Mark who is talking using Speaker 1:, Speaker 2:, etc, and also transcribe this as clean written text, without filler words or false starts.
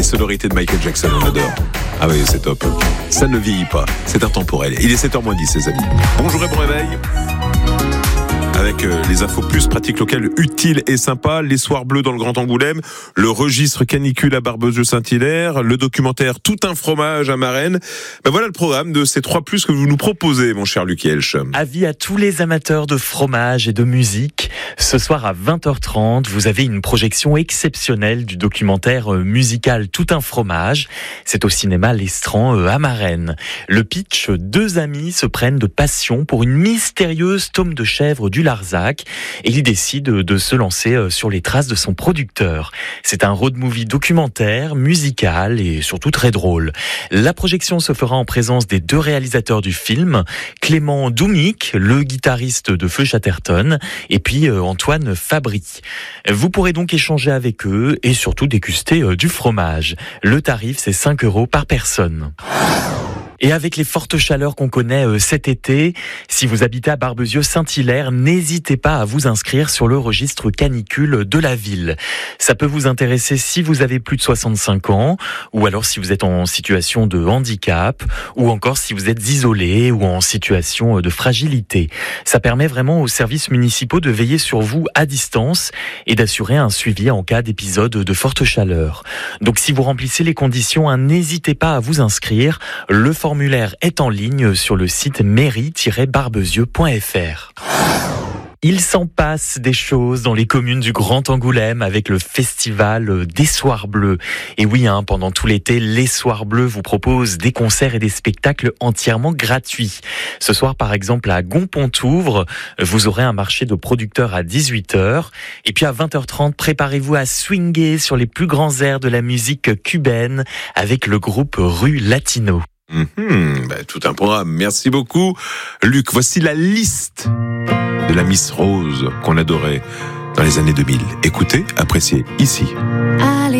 Speaker 1: sonorités de Michael Jackson, on adore. Ah oui, c'est top. Ça ne vieillit pas, c'est intemporel. Il est 7h10, les amis. Bonjour et bon réveil. Avec les infos plus pratiques locales utiles et sympas, les soirs bleus dans le Grand Angoulême, le registre canicule à Barbezieux-Saint-Hilaire, le documentaire Tout un fromage à Marennes. Ben voilà le programme de ces 3 plus que vous nous proposez, mon cher Luc Elch.
Speaker 2: Avis à tous les amateurs de fromage et de musique. Ce soir à 20h30, vous avez une projection exceptionnelle du documentaire musical Tout un fromage. C'est au cinéma L'Estran à Marennes. Le pitch, 2 amis se prennent de passion pour une mystérieuse tome de chèvre du Larzac et il décide de se lancer sur les traces de son producteur. C'est un road movie documentaire, musical et surtout très drôle. La projection se fera en présence des 2 réalisateurs du film, Clément Doumic, le guitariste de Feu Chatterton, et puis Antoine Fabry. Vous pourrez donc échanger avec eux et surtout déguster du fromage. Le tarif, c'est 5 € par personne. Et avec les fortes chaleurs qu'on connaît cet été, si vous habitez à Barbezieux-Saint-Hilaire, n'hésitez pas à vous inscrire sur le registre canicule de la ville. Ça peut vous intéresser si vous avez plus de 65 ans, ou alors si vous êtes en situation de handicap, ou encore si vous êtes isolé ou en situation de fragilité. Ça permet vraiment aux services municipaux de veiller sur vous à distance et d'assurer un suivi en cas d'épisode de forte chaleur. Donc si vous remplissez les conditions, n'hésitez pas à vous inscrire. Le formulaire est en ligne sur le site mairie-barbezieux.fr. Il s'en passe des choses dans les communes du Grand Angoulême avec le festival des Soirs Bleus. Et oui, pendant tout l'été, les Soirs Bleus vous proposent des concerts et des spectacles entièrement gratuits. Ce soir, par exemple, à Gonpontouvre, vous aurez un marché de producteurs à 18h. Et puis à 20h30, préparez-vous à swinguer sur les plus grands airs de la musique cubaine avec le groupe Rue Latino.
Speaker 1: Tout un programme. Merci beaucoup, Luc. Voici la liste de la Miss Rose qu'on adorait dans les années 2000. Écoutez, appréciez ici.